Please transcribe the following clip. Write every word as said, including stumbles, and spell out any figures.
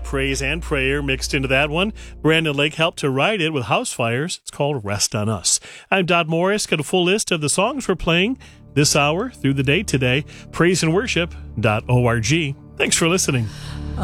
praise and prayer mixed into that one. Brandon Lake helped to write it with House Fires. It's called Rest on Us. I'm Dodd Morris. Got a full list of the songs we're playing this hour through the day today. praise and worship dot org. Thanks for listening.